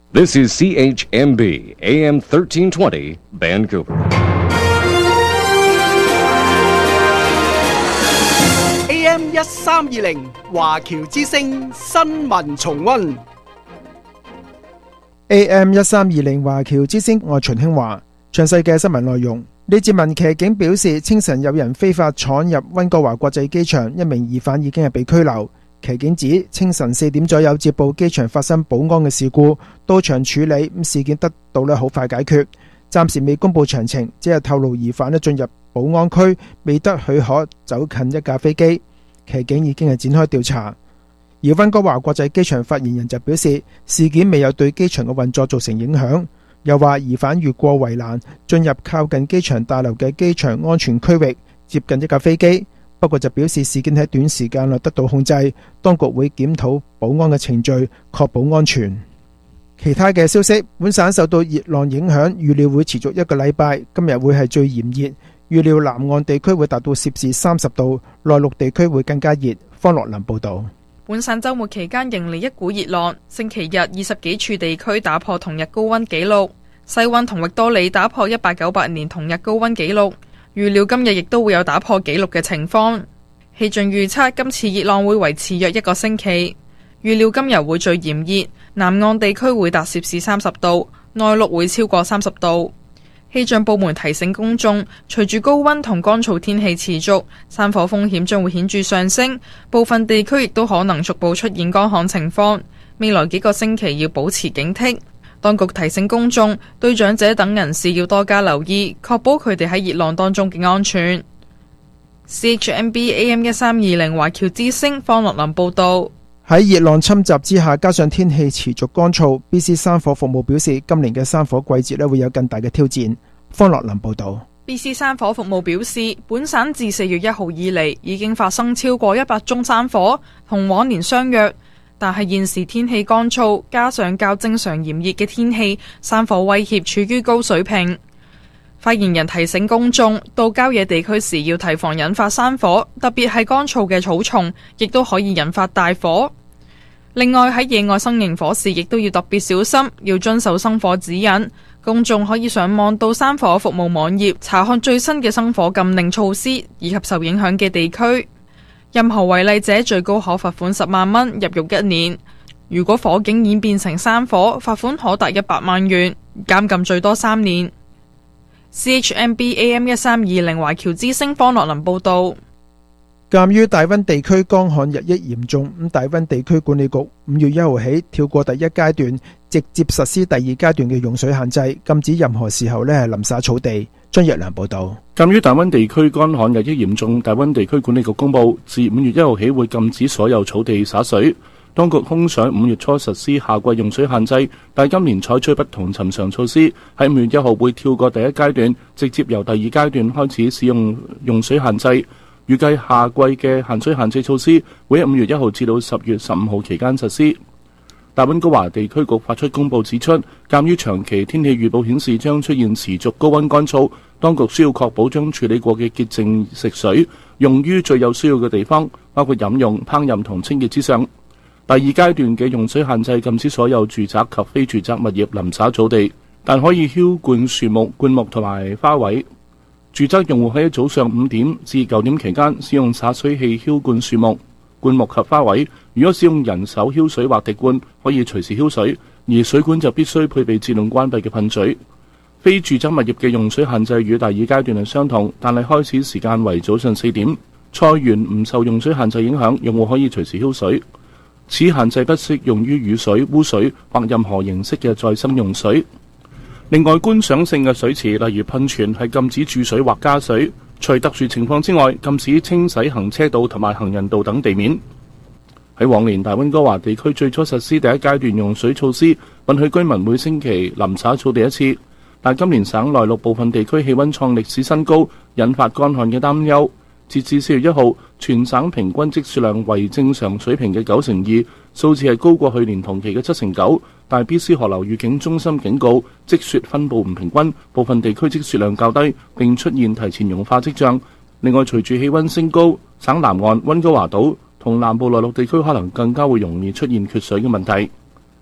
This is CHMB AM 1320 Vancouver. AM 1320華僑之聲新聞重溫。 AM 1320華僑之聲，我係秦興華。詳細嘅新聞內容。李志文騎警表示，清晨有人非法闖入溫哥華國際機場，一名疑犯已經係被拘留。騎警指清晨4點左右接報機場發生保安嘅事故，到場處理，事件得到好快解決。暫時未公布詳情，只係透露疑犯進入保安區，未得許可走近一架飛機。騎警已經係展開調查。而溫哥華國際機場發言人就表示，事件未有對機場嘅運作造成影響，又話疑犯越過圍欄進入靠近機場大樓嘅機場安全區域，接近一架飛機。不過就表示事件喺短時間內得到控制，當局會檢討保安嘅程序，確保安全。其他嘅消息，本省受到熱浪影響，預料會持續1個禮拜。今日會係最炎熱，預料南岸地區會達到攝氏30度，內陸地區會更加熱。方樂林報導。 本省週末期間迎嚟一股熱浪，星期日20幾處地區打破同日高溫紀錄，西溫同域多利打破1898年同日高溫紀錄。預料今日亦都會有打破紀錄嘅情況。氣象預測今次熱浪會維持約1個星期。預料今日會最炎熱，南岸地區會達攝氏30度，內陸會超過30度。氣象部門提醒公眾，隨住高溫同乾燥天氣持續，山火風險將會顯著上升，部分地區亦都可能逐步出現乾旱情況。未來幾個星期要保持警惕。當局提醒公眾，對長者等人士要多加留意，確保佢哋喺熱浪當中嘅安全。CHMB AM 1320華僑之聲方樂林報道。 喺熱浪侵襲之下，加上天氣持續乾燥， BC 山火服務表示，今年嘅山火季節會有更大嘅挑戰。方樂林報道。 BC 山火服務表示，本省自4月1號以嚟已經發生超過100宗山火，同往年相若。但係現時天氣乾燥，加上較正常炎熱嘅天氣，山火威脅處於高水平。發言人提醒公眾，到郊野地區時要提防引發山火，特別係乾燥嘅草叢，亦都可以引發大火。另外喺野外生營火時，亦都要特別小心，要遵守生火指引。公眾可以上網到山火服務網頁查看最新嘅生火禁令措施，以及受影響嘅地區。任何違例者最高可罰款10萬蚊，入獄1年。如果火警演變成山火，罰款可達100萬元，監禁最多3年。CHMB AM 1320華僑之聲方樂林報道。 鑒於大溫地區乾旱日益嚴重，大溫地區管理局5月1號起跳過第1階段，直接實施第2階段嘅用水限制，禁止任何時候淋灑草地。張若良報道。 鑒於大溫地區乾旱日益嚴重，大溫地區管理局公佈，自5月1號起會禁止所有草地灑水。當局空想5月初實施夏季用水限制，但今年採取不同尋常措施，喺5月1號會跳過第1階段，直接由第2階段開始使用用水限制。預計夏季嘅限水限制措施會喺5月1號至到10月15號期間實施。大溫哥華地區局發出公佈指出，鑑於長期天氣預報顯示將出現持續高溫乾燥，當局需要確保將處理過嘅潔淨食水用於最有需要嘅地方，包括飲用、烹飪同清潔之上。第2階段嘅用水限制禁止所有住宅及非住宅物業淋灑草地，但可以澆灌樹木、灌木同埋花卉。住宅用戶喺早上5點至9點期間使用灑水器澆灌樹木、灌木及花卉。如果使用人手澆水或滴灌，可以隨時澆水，而水管就必須配備自動關閉嘅噴嘴。非住宅物業嘅用水限制與第2階段係相同，但係開始時間為早上4點。菜園唔受用水限制影響，用戶可以隨時澆水。此限制不適用於雨水、污水或任何形式嘅再生用水。另外，觀賞性嘅水池，例如噴泉，係禁止注水或加水。除特殊情況之外，禁止清洗行車道同埋行人道等地面。喺往年大溫哥華地區最初實施第1階段用水措施，允許居民每星期淋灑草地1次。但今年省內陸部分地區氣溫創歷史新高，引發乾旱嘅擔憂。截至4月1號，全省平均積雪量為正常水平嘅92%，數字係高過去年同期嘅79%。但 BC 河流預警中心警告，積雪分布唔平均，部分地區積雪量較低，並出現提前融化跡象。另外，隨住氣溫升高，省南岸溫哥華島同南部內陸地區可能更加會容易出現缺水嘅問題。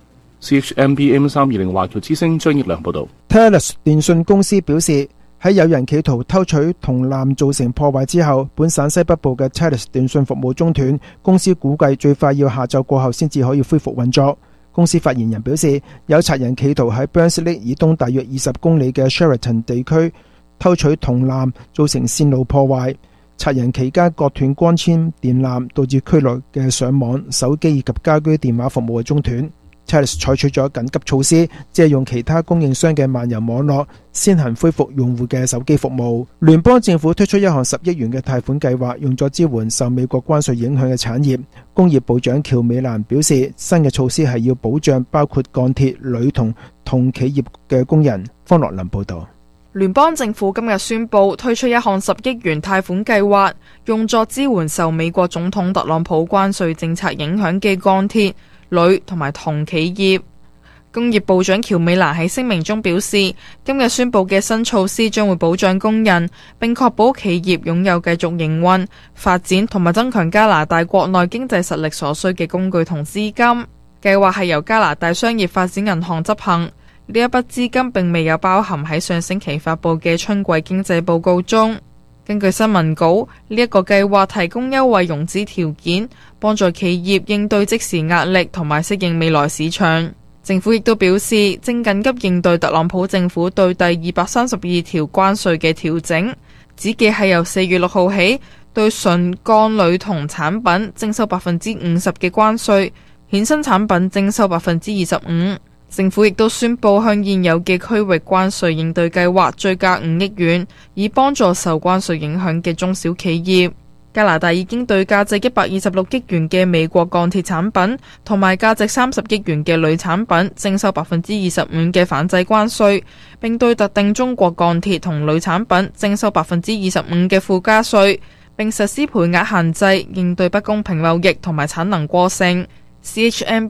CHMB AM320 華僑之聲張益良報道。 Thales 電訊公司表示，喺有人企圖偷取銅纜造成破壞之後，本省西北部嘅 Thales 電訊服務中斷，公司估計最快要下晝過後先至可以恢復運作。公司發言人表示，有賊人企圖喺 Burnsley 以東大約20公里嘅 Sheraton 地區偷取銅纜，造成線路破壞。賊人期間割斷光纖電纜，導致區內嘅上網、手機以及家居電話服務嘅中斷。Thales 採取咗緊急措施，借用其他供應商嘅漫遊網絡，先行恢復用戶嘅手機服務。聯邦政府推出一項10億元嘅貸款計劃，用作支援受美國關稅影響嘅產業。工業部長喬美蘭表示，新嘅措施係要保障包括鋼鐵、鋁同銅企業嘅工人。方樂林報導。 聯邦政府今日宣布推出一項10億元貸款計劃，用作支援受美國總統特朗普關稅政策影響嘅鋼鐵、鋁同埋銅企業。工業部長喬美蘭喺聲明中表示，今日宣布嘅新措施將會保障工人，並確保企業擁有繼續營運、發展同埋增強加拿大國內經濟實力所需嘅工具同資金。計劃係由加拿大商業發展銀行執行，呢一筆資金並未有包含喺上星期發布嘅春季經濟報告中。根據新聞稿，呢一個計劃提供優惠融資條件，幫助企業應對即時壓力同埋適應未來市場。政府亦都表示，正緊急應對特朗普政府對第232條關稅嘅調整，指嘅係由4月6號起對純鋼鋁銅產品徵收50%嘅關稅，衍生產品徵收25%。政府亦都宣布向現有嘅區域關稅應對計劃追加5億元，以幫助受關稅影響嘅中小企業。加拿大已經對價值126億元嘅美國鋼鐵產品同埋價值30億元嘅鋁產品徵收25%嘅反制關稅，並對特定中國鋼鐵同鋁產品徵收25%嘅附加稅，並實施配額限制，應對不公平貿易同埋產能過剩。CHMB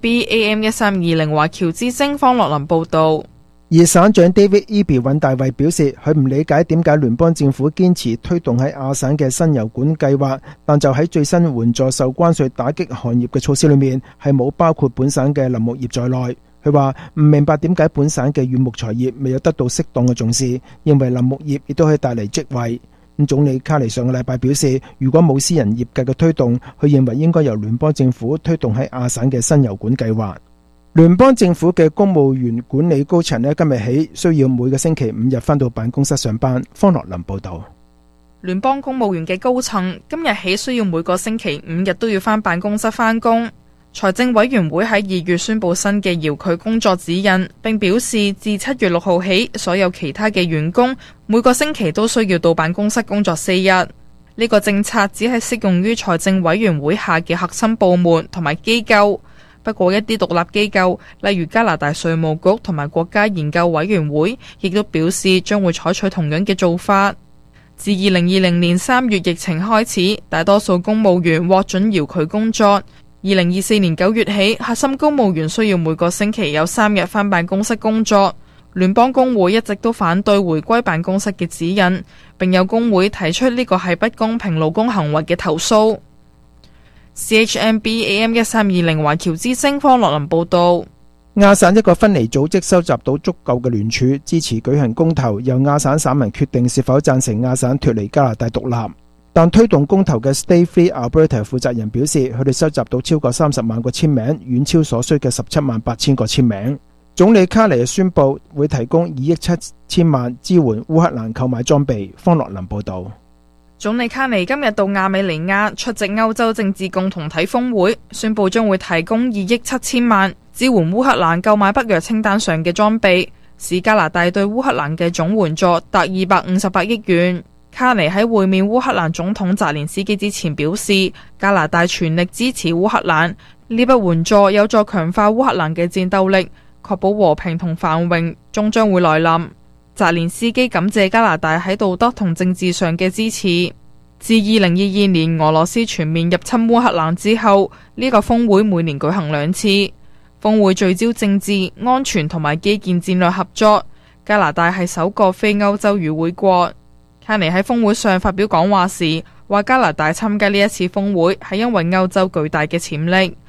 AM1320 華僑之聲方樂林報道。 而省長 David Eby 尹大衛表示，佢唔理解點解聯邦政府堅持推動喺亞省嘅新油管計劃，但就喺最新援助受關稅打擊行業嘅措施裏面，係冇包括本省嘅林木業在內。佢話唔明白點解本省嘅軟木材業未有得到適當嘅重視，認為林木業亦都可以帶嚟職位。總理卡尼上個禮拜表示，如果冇私人業界嘅推動，佢認為應該由聯邦政府推動喺亞省嘅新油管計劃。聯邦政府嘅公務員管理高層今日起需要每個星期5日返到辦公室上班。方樂林報道。 聯邦公務員嘅高層今日起需要每個星期5日都要返辦公室返工。財政委員會喺2月宣布新嘅遙距工作指引，並表示自7月6號起，所有其他嘅員工每個星期都需要到辦公室工作4日。呢個政策只係適用於財政委員會下嘅核心部門同埋機構。不過一啲獨立機構，例如加拿大稅務局同埋國家研究委員會，亦都表示將會採取同樣嘅做法。自2020年3月疫情開始，大多數公務員獲准遙距工作。2024年9月起，核心公務員需要每個星期有3日返辦公室工作。聯邦工會一直都反對回歸辦公室嘅指引，並有工會提出呢個係不公平勞工行為嘅投訴。CHMB AM1320 華僑之聲方樂林報道。 亞省一個分離組織收集到足夠嘅聯署，支持舉行公投，由亞省省民決定是否贊成亞省脫離加拿大獨立。但推動公投嘅 Stay Free Alberta 負責人表示，佢哋收集到超過30萬個簽名，遠超所需嘅178000個簽名。總理卡尼宣布會提供2億7千萬支援烏克蘭購買裝備。方樂林報道。 總理卡尼今日到亞美尼亞出席歐洲政治共同體峰會，宣布將會提供2億7千萬支援烏克蘭購買北約清單上嘅裝備，使加拿大對烏克蘭嘅總援助達258億元。卡尼喺會面烏克蘭總統澤連斯基之前表示，加拿大全力支持烏克蘭，呢筆援助有助強化烏克蘭嘅戰鬥力，確保和平同繁榮終將會來臨。澤連斯基感謝加拿大喺道德同政治上嘅支持。自2022年俄羅斯全面入侵烏克蘭之後，呢個峰會每年舉行2次。峰會聚焦政治、安全同埋基建戰略合作。加拿大係首個非歐洲與會國。卡尼喺峰會上發表講話時，話加拿大參加呢一次峰會係因為歐洲巨大嘅潛力。佢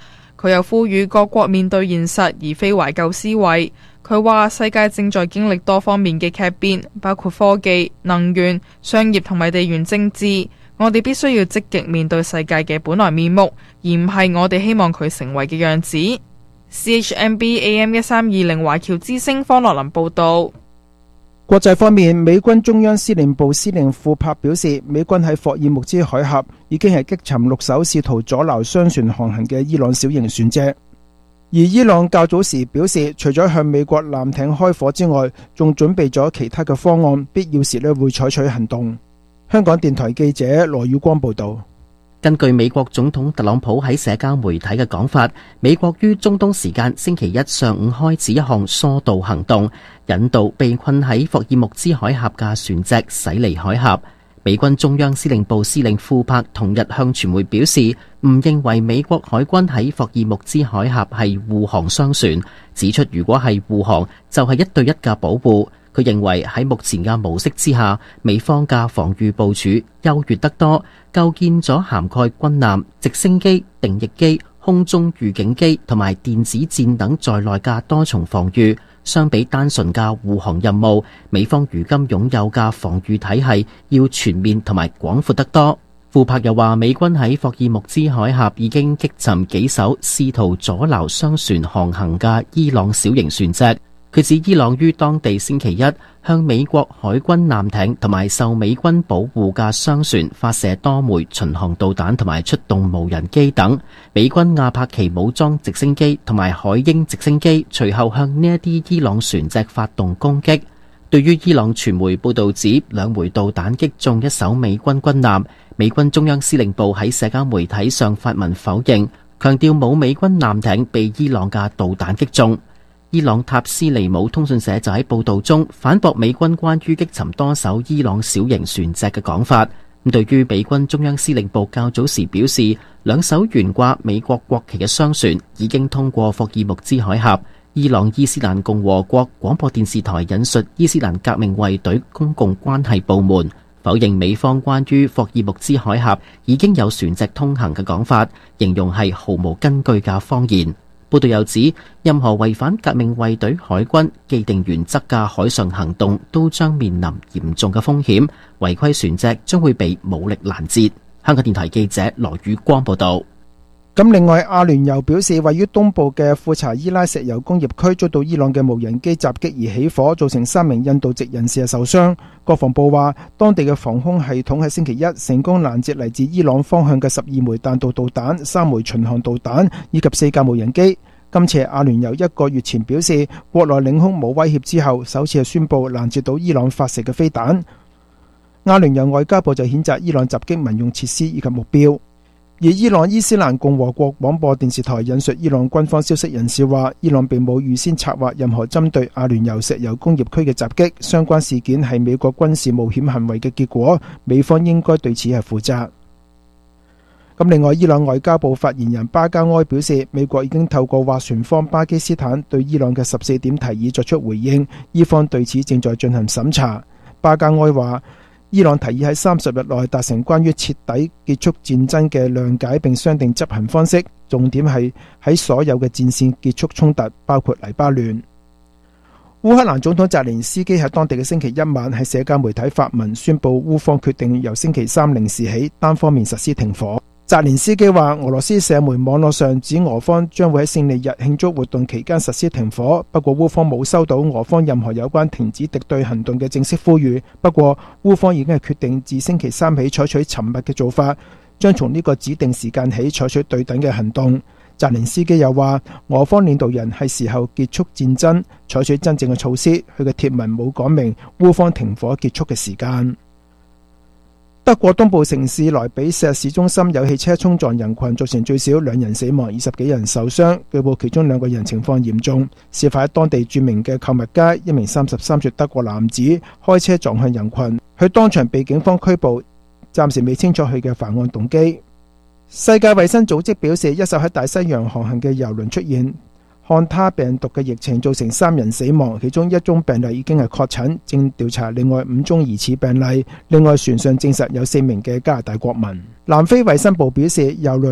佢又呼籲各國面對現實而非懷舊思維。佢話世界正在經歷多方面嘅劇變，包括科技、能源、商業同埋地緣政治。我哋必須要積極面對世界嘅本來面目，而唔係我哋希望佢成為嘅樣子。CHMB AM1320 華僑之聲方樂林報道。 國際方面，美軍中央司令部司令庫珀表示，美軍喺霍爾木茲海峽已經係擊沉6艘試圖阻撓商船航行嘅伊朗小型船隻。而伊朗較早時表示，除咗向美國艦艇開火之外，仲準備咗其他嘅方案，必要時會採取行動。香港電台記者羅宇光報道。 根據美國總統特朗普喺社交媒體嘅講法，美國於中東時間星期一上午開始一項疏導行動，引導被困喺霍爾木茲海峽嘅船隻駛離海峽。美軍中央司令部司令庫珀同日向傳媒表示，唔認為美國海軍喺霍爾木茲海峽係護航商船，指出如果係護航，就係1對1嘅保護。佢認為喺目前嘅模式之下，美方嘅防禦部署優越得多，構建咗涵蓋軍艦、直升機、定翼機、空中預警機同埋電子戰等在內嘅多重防禦。相比單純嘅護航任務，美方如今擁有嘅防禦體系要全面同埋廣闊得多。庫珀又話，美軍喺霍爾木茲海峽已經擊沉幾艘試圖阻撓商船航行嘅伊朗小型船隻。佢指伊朗於當地星期一向美國海軍艦艇同埋受美軍保護嘅商船發射多枚巡航導彈同埋出動無人機等。美軍亞帕奇武裝直升機同埋海鷹直升機隨後向呢一啲伊朗船隻發動攻擊。對於伊朗傳媒報導指2枚導彈擊中一艘美軍軍艦，美軍中央司令部喺社交媒體上發文否認，強調冇美軍艦艇被伊朗嘅導彈擊中。伊朗塔斯尼姆通訊社就喺報導中反駁美軍關於擊沉多艘伊朗小型船隻嘅講法。對於美軍中央司令部較早時表示，2艘懸掛美國國旗嘅商船已經通過霍爾木茲海峽。伊朗伊斯蘭共和國廣播電視台引述伊斯蘭革命衛隊公共關係部門否認美方關於霍爾木茲海峽已經有船隻通行嘅講法，形容係毫無根據嘅謊言。報道又指，任何違反革命衛隊海軍既定原則嘅海上行動都將面臨嚴重嘅風險，違規船隻將會被武力攔截。香港電台記者羅宇光報道。 咁另外，阿聯酋表示，位於東部嘅庫查伊拉石油工業區遭到伊朗嘅無人機襲擊而起火，造成3名印度籍人士受傷。國防部話，當地嘅防空系統喺星期一成功攔截嚟自伊朗方向嘅12枚彈道導彈、3枚巡航導彈以及4架無人機。今次係阿聯酋1個月前表示國內領空冇威脅之後，首次係宣布攔截到伊朗發射嘅飛彈。阿聯酋外交部就譴責伊朗襲擊民用設施以及目標。而伊朗伊斯蘭共和國廣播電視台引述伊朗軍方消息人士話，伊朗並冇預先策劃任何針對阿聯酋石油工業區嘅襲擊，相關事件係美國軍事冒險行為嘅結果，美方應該對此係負責。咁另外，伊朗外交部發言人巴加埃表示，美國已經透過斡旋方巴基斯坦對伊朗嘅14點提議作出回應，伊方對此正在進行審查。巴加埃話，伊朗提議喺30日內達成關於徹底結束戰爭嘅諒解並商定執行方式，重點係喺所有嘅戰線結束衝突，包括黎巴嫩。烏克蘭總統澤連斯基喺當地嘅星期一晚喺社交媒體發文宣布，烏方決定由星期3零時起單方面實施停火。澤連斯基話，俄羅斯社媒網絡上指俄方將會喺勝利日慶祝活動期間實施停火，不過烏方冇收到俄方任何有關停止敵對行動嘅正式呼籲。不過烏方已經係決定自星期3起採取沉默嘅做法，將從呢個指定時間起採取對等嘅行動。澤連斯基又話，俄方領導人係時候結束戰爭，採取真正嘅措施。佢嘅貼文冇講明烏方停火結束嘅時間。德國東部城市萊比錫市中心有汽車衝撞人群，造成最少2人死亡，20幾人受傷，據報其中2個人情況嚴重。事發喺當地著名嘅購物街，一名33歲德國男子開車撞向人群，佢當場被警方拘捕，暫時未清楚佢嘅犯案動機。世界衛生組織表示，一艘喺大西洋航行嘅郵輪出現漢他病毒嘅疫情，造成3人死亡，其中1宗病例已經係確診，正調查另外5宗疑似病例。另外，船上證實有4名嘅加拿大國民。南非衛生部表示，郵輪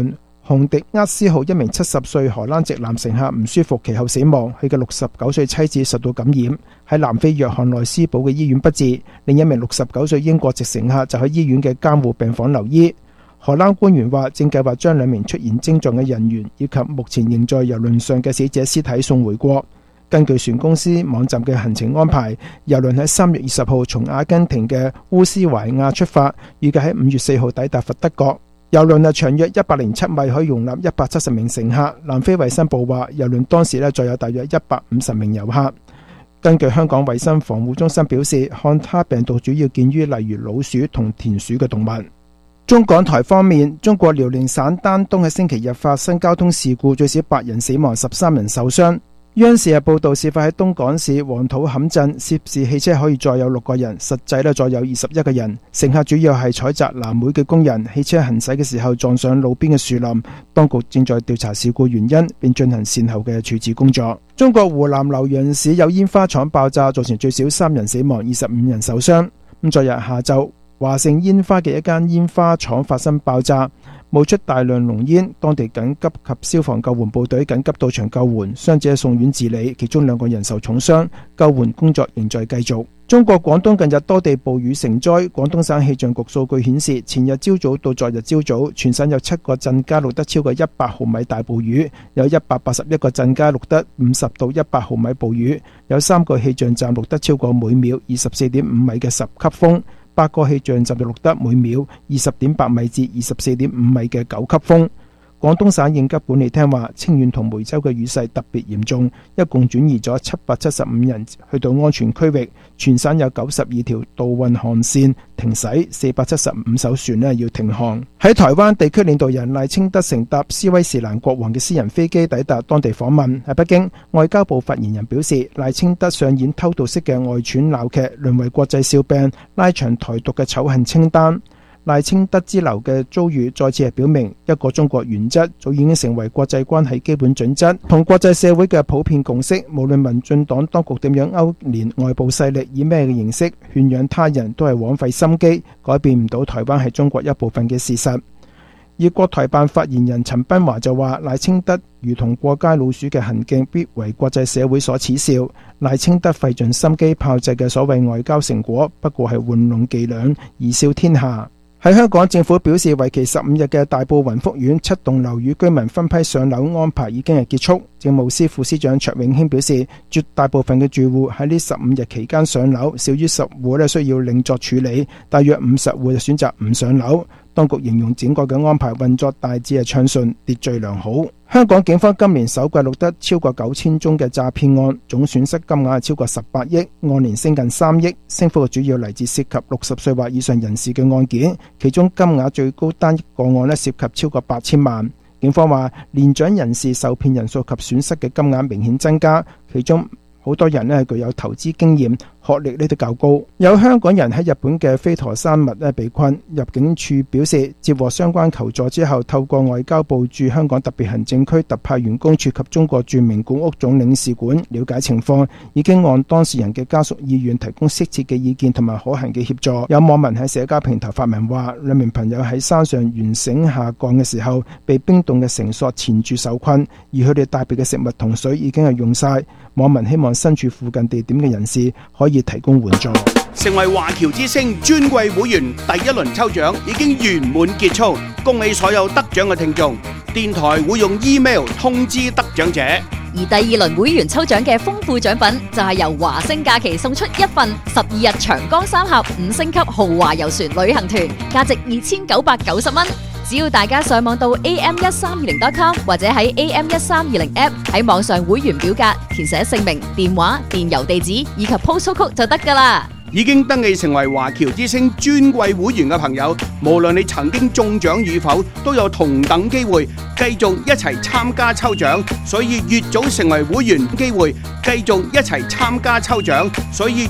洪迪厄斯號一名70歲荷蘭籍男乘客唔舒服，其後死亡。佢嘅69歲妻子受到感染，喺南非約翰內斯堡嘅醫院不治。另一名69歲英國籍乘客就喺醫院嘅監護病房留醫。荷蘭官員話，正計劃將2名出現症狀嘅人員以及目前仍在郵輪上嘅死者屍體送回國。根據船公司網站嘅行程安排，郵輪喺3月20號從阿根廷嘅烏斯懷亞出發，預計喺5月4號抵達佛得角。郵輪長約107米，可以容納170名乘客。南非衛生部話，郵輪當時載有大約150名遊客。根據香港衛生防護中心表示，漢他病毒主要見於例如老鼠同田鼠嘅動物。中港台方面，中國遼寧省丹東喺星期日發生交通事故，最少8人死亡，13人受傷。央視報道，事發喺東莞市黃土坎鎮，涉事汽車可以載有6個人，實際載有21個人。乘客主要係採摘藍莓嘅工人。汽車行駛嘅時候撞上路邊嘅樹林，當局正在調查事故原因，並進行善後嘅處置工作。中國湖南瀏陽市有煙花廠爆炸，造成最少3人死亡，25人受傷。昨日下晝，華盛煙花嘅一間煙花廠發生爆炸，冒出大量濃煙，當地緊急及消防救援部隊緊急到場救援，傷者送院治理，其中2個人受重傷，救援工作仍在繼續。中國廣東近日多地暴雨成災，廣東省氣象局數據顯示，前日朝早到昨日朝早，全省有7個鎮街錄得超過100毫米大暴雨，有181個鎮街錄得50到100毫米暴雨，有3個氣象站錄得超過每秒24.5米嘅10級風。8個氣象站就錄得每秒20.8米至24.5米嘅9級風。廣東省應急管理廳話，清遠同梅州嘅雨勢特別嚴重，一共轉移咗775人去到安全區域。全省有92條渡運航線停駛，475艘船要停航。喺台灣，地區領導人賴清德乘搭斯威士蘭國王嘅私人飛機抵達當地訪問。喺北京，外交部發言人表示，賴清德上演偷渡式嘅外傳鬧劇，淪為國際笑柄，拉長台獨嘅醜恨清單。賴清德之流嘅遭遇再次係表明，一個中國原則早已經成為國際關係基本準則同國際社會嘅普遍共識。無論民進黨當局點樣勾連外部勢力，以咩嘅形式勸養他人，都係枉費心機，改變唔到台灣係中國一部分嘅事實。而國台辦發言人陳斌華就話，賴清德如同過街老鼠嘅行徑必為國際社會所恥笑。賴清德費盡心機炮製嘅所謂外交成果，不過係玩弄伎倆，貽笑天下。喺香港，政府表示為期15日嘅大埔雲福苑7棟樓宇居民分批上樓安排已經係結束。政務司副司長卓永興表示，絕大部分嘅住戶喺呢15日期間上樓，少於10戶需要另作處理，大約50戶就選擇唔上樓。當局形容整個嘅安排運作大致係暢順，秩序良好。香港警方今年首季錄得超過9000宗嘅詐騙案，總損失金額係超過18億，按年升近3億，升幅主要嚟自涉及60歲或以上人士嘅案件，其中金額最高單一個案涉及超過8000萬。警方話，年長人士受騙人數及損失嘅金額明顯增加，其中好多人係具有投資經驗，學歷都較高。有香港人喺日本嘅飛陀山脈被困，入境處表示接獲相關求助之後，透過外交部駐香港特別行政區特派員公署及中國駐名古屋總領事館了解情況，已經按當事人嘅家屬意願提供適切嘅意見同埋可行嘅協助。有網民喺社交平台發文話，2名朋友喺山上沿繩下降嘅時候，被冰凍嘅繩索纏住受困，而佢哋帶備嘅食物同水已經係用晒。網民希望身處附近地點嘅人士可以提供援助。 成為華僑之星尊貴會員第1輪抽獎已經圓滿結束，恭喜所有得獎嘅聽眾。電台會用 email 通知得獎者。 而第2輪會員抽獎嘅豐富獎品就係由華星假期送出一份12日長江三峽5星級豪華遊船旅行團，價值2990蚊。只要大家上網到 am1320.com 或者喺 am1320 app 喺網上會員表格填寫姓名、電話、電郵地址以及 postal code 就得㗎喇。 已經登記成為華僑之星尊貴會員嘅朋友，無論你曾經中獎與否，都有同等機會繼續一齊參加抽獎。所以越早成為會員，機會繼續一齊參加抽獎。所以